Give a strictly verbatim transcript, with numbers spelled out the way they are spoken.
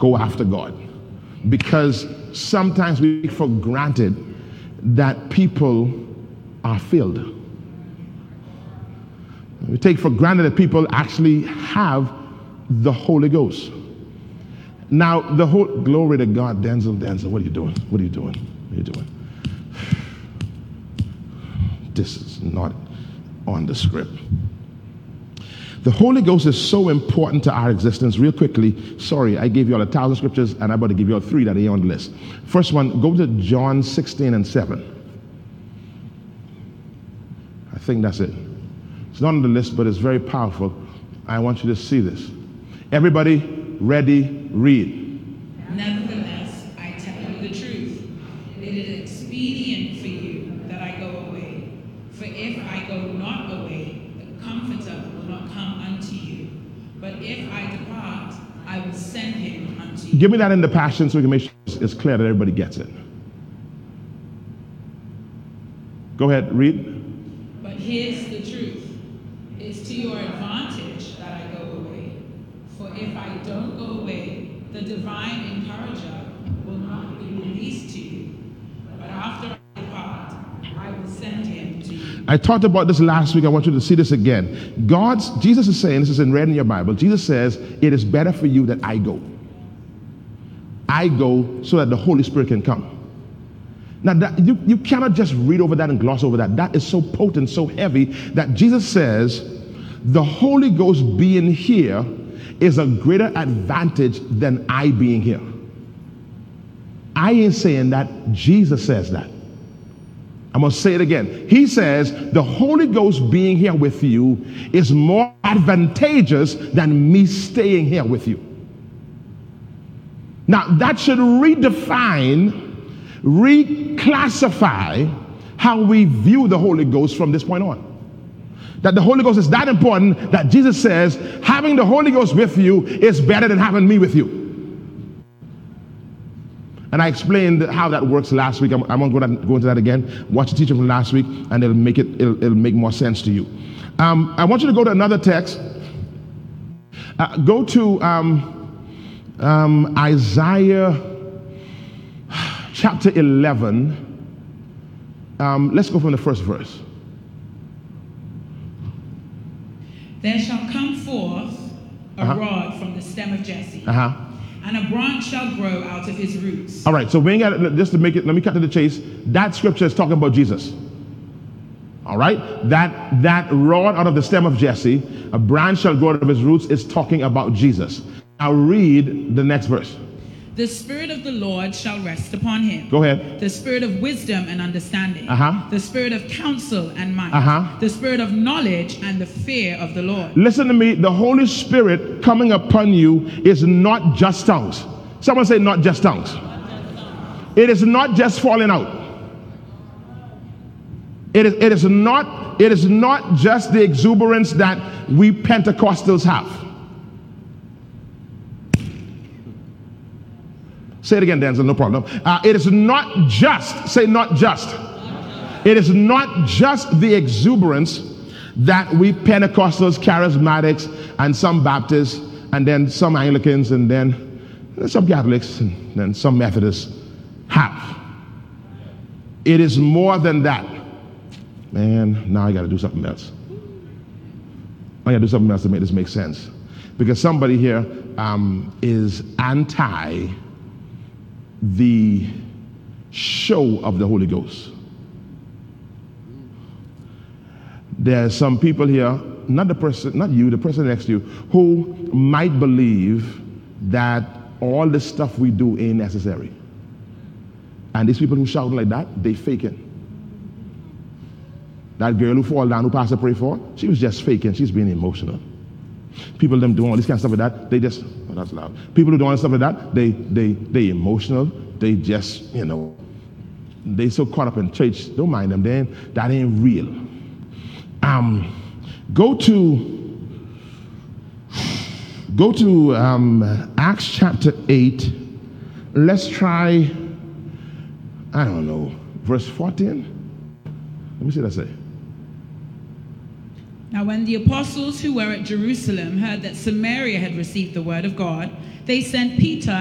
go after God. Because sometimes we take for granted that people are filled. We take for granted that people actually have the Holy Ghost. Now, the whole, glory to God, Denzel, Denzel, what are you doing? What are you doing? What are you doing? This is not on the script. The Holy Ghost is so important to our existence. Real quickly, sorry, I gave you all a thousand scriptures, and I'm about to give you all three that are on the list. First one, go to John sixteen and seven. I think that's it. It's not on the list, but it's very powerful. I want you to see this. Everybody, ready, read. Nevertheless, I tell you the truth. It is expedient for you that I go away. For if I go not away, the Comforter will not come unto you. But if I depart, I will send him unto you. Give me that in the Passion so we can make sure it's clear that everybody gets it. Go ahead, read. But here's the truth. It's to your advantage that I go away. For if I don't go away, the divine encourager will not be released to you. But after I depart, I will send him to you. I talked about this last week. I want you to see this again. God's, Jesus is saying, this is in red in your Bible, Jesus says, it is better for you that I go. I go so that the Holy Spirit can come. Now, that, you, you cannot just read over that and gloss over that. That is so potent, so heavy, that Jesus says the Holy Ghost being here is a greater advantage than I being here. I ain't saying that. Jesus says that. I'm going to say it again. He says the Holy Ghost being here with you is more advantageous than me staying here with you. Now, that should redefine, reclassify how we view the Holy Ghost from this point on. That the Holy Ghost is that important that Jesus says having the Holy Ghost with you is better than having me with you. And I explained how that works last week. I'm, I'm going to go into that again. Watch the teaching from last week, and it'll make it it'll, it'll make more sense to you. Um, I want you to go to another text. Uh, go to um, um, Isaiah chapter eleven. Um, let's go from the first verse. There shall come forth a Uh-huh. rod from the stem of Jesse, Uh-huh. and a branch shall grow out of his roots. All right, so we ain't got just to make it, let me cut to the chase. That scripture is talking about Jesus. All right, that that rod out of the stem of Jesse, a branch shall grow out of his roots, is talking about Jesus. Now read the next verse. The Spirit of the Lord shall rest upon him. Go ahead. The Spirit of wisdom and understanding. Uh-huh. The Spirit of counsel and might. Uh-huh. The Spirit of knowledge and the fear of the Lord. Listen to me. The Holy Spirit coming upon you is not just tongues. Someone say not just tongues. It is not just falling out. It is, it is not, it is not just the exuberance that we Pentecostals have. Say it again, Denzel, no problem. Uh, it is not just, say not just. It is not just the exuberance that we Pentecostals, Charismatics, and some Baptists, and then some Anglicans, and then some Catholics, and then some Methodists have. It is more than that. Man, now I got to do something else. I got to do something else to make this make sense. Because somebody here um, is anti the show of the Holy Ghost. There are some people here, not the person, not you, the person next to you, who might believe that all the stuff we do ain't necessary. And these people who shout like that, they faking. That girl who fall down, who Pastor pray for, she was just faking. She's being emotional. People them doing all this kind of stuff like that, they just, oh, that's loud. People who do all this stuff like that, they they they emotional. They just, you know, they so caught up in church. Don't mind them. They ain't, that ain't real. Um, go to go to um, Acts chapter eight. Let's try. I don't know, verse fourteen. Let me see what I say. Now when the apostles who were at Jerusalem heard that Samaria had received the word of God, they sent Peter